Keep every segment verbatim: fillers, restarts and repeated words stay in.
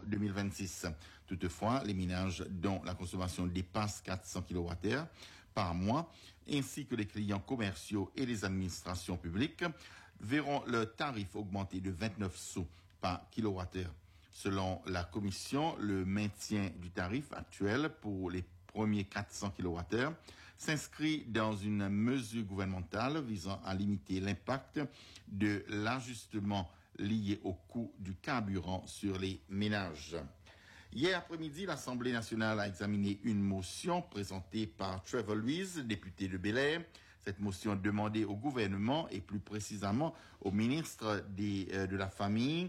deux mille vingt-six. Toutefois, les ménages dont la consommation dépasse quatre cents kilowattheures par mois, ainsi que les clients commerciaux et les administrations publiques, verront le tarif augmenter de vingt-neuf sous par kilowattheure. Selon la commission, le maintien du tarif actuel pour les premiers quatre cents kilowattheures s'inscrit dans une mesure gouvernementale visant à limiter l'impact de l'ajustement lié au coût du carburant sur les ménages. Hier après-midi, l'Assemblée nationale a examiné une motion présentée par Trevor Louise, député de Bel-Air. Cette motion demandait au gouvernement et plus précisément au ministre des, euh, de la Famille,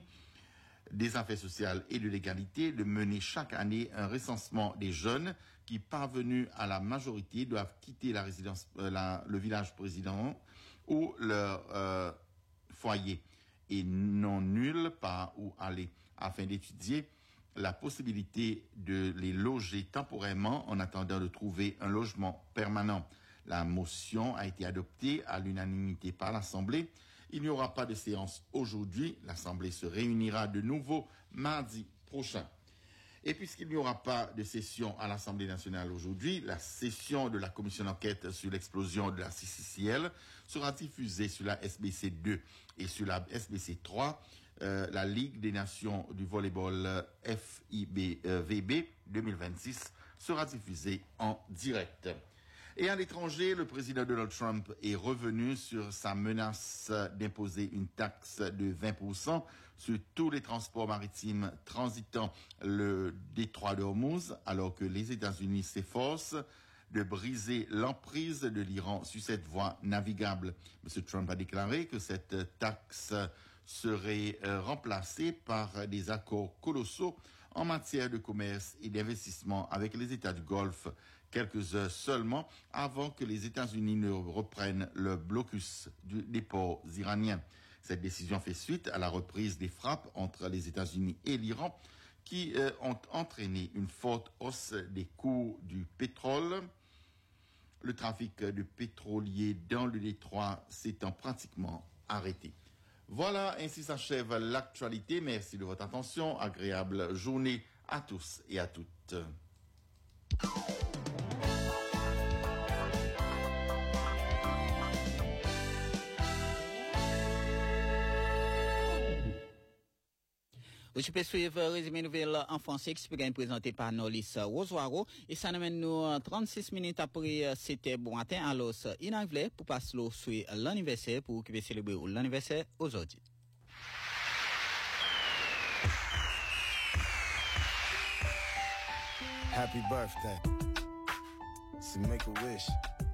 des Affaires sociales et de l'égalité de mener chaque année un recensement des jeunes qui, parvenus à la majorité, doivent quitter la résidence, euh, la, le village président ou leur euh, foyer et n'ont nulle part où aller, afin d'étudier la possibilité de les loger temporairement en attendant de trouver un logement permanent. La motion a été adoptée à l'unanimité par l'Assemblée. Il n'y aura pas de séance aujourd'hui. L'Assemblée se réunira de nouveau mardi prochain. Et puisqu'il n'y aura pas de session à l'Assemblée nationale aujourd'hui, la session de la commission d'enquête sur l'explosion de la C C C L sera diffusée sur la S B C deux et sur la S B C trois, euh, la Ligue des Nations du volleyball F I B V B deux mille vingt-six sera diffusée en direct. Et à l'étranger, le président Donald Trump est revenu sur sa menace d'imposer une taxe de vingt pour cent sur tous les transports maritimes transitant le détroit de Hormuz, alors que les États-Unis s'efforcent de briser l'emprise de l'Iran sur cette voie navigable. M. Trump a déclaré que cette taxe serait euh, remplacée par des accords colossaux en matière de commerce et d'investissement avec les États du Golfe, quelques heures seulement avant que les États-Unis ne reprennent le blocus du, des ports iraniens. Cette décision fait suite à la reprise des frappes entre les États-Unis et l'Iran qui euh, ont entraîné une forte hausse des cours du pétrole. Le trafic de pétroliers dans le détroit s'étant pratiquement arrêté. Voilà, ainsi s'achève l'actualité. Merci de votre attention. Agréable journée à tous et à toutes. Vous pouvez suivre le résumé nouvelle en français qui est présenté par Nolis Rosoiro. Et ça nous mène nous trente-six minutes après c'était bon matin. Alors, il arrive pour passer sur l'anniversaire pour qui veut célébrer l'anniversaire aujourd'hui. Happy birthday. So make a wish.